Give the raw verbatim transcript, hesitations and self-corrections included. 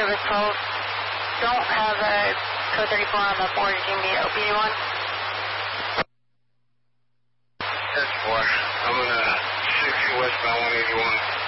Service twelve. Don't have a code thirty-four on the board. Give me O P D one. That's four. I'm in a sixty westbound one eighty-one.